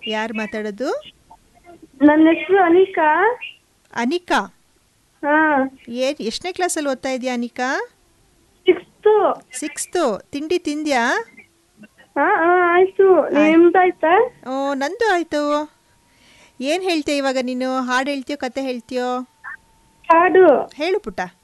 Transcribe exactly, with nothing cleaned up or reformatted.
ಯಾರು ಮಾತಾಡೋದು? ನನ್ನ ಹೆಸರು ಅನಿಕಾ. ಅನಿಕಾ, ಹಾ ಏನ್ ಎಷ್ಟನೇ ಕ್ಲಾಸಲ್ಲಿ ಓದ್ತಾ ಇದೆಯಾ ಅನಿಕಾ? ಸಿಕ್ಸ್ತು. ಸಿಕ್ಸ್ತು. ತಿಂಡಿ ತಿಂದ್ಯಾ? ಹಾ ಹಾ ಆಯ್ತು, ನಿಮ್ದಾಯ್ತಾ? ಓ ನಂದು ಆಯಿತು. ಏನು ಹೇಳ್ತೀಯ ಇವಾಗ ನೀನು? ಹಾಡು ಹೇಳ್ತೀಯೋ ಕತೆ ಹೇಳ್ತೀಯೋ? ಹಾಡು ಹೇಳು ಪುಟ್ಟ.